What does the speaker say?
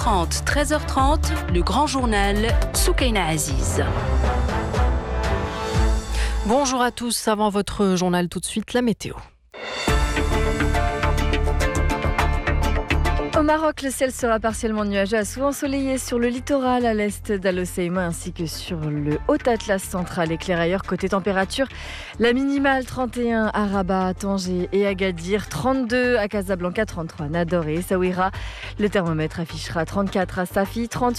12h30, 13h30, le grand journal Soukaina Aziz. Bonjour à tous, avant votre journal tout de suite, la météo. Au Maroc, le ciel sera partiellement nuageux à souvent ensoleillé sur le littoral à l'est d'Al Hoceima ainsi que sur le Haut-Atlas central. Éclair ailleurs, côté température, la minimale 31 à Rabat, à Tanger et Agadir, 32 à Casablanca, 33 à Nador et Essaouira. Le thermomètre affichera 34 à Safi, 38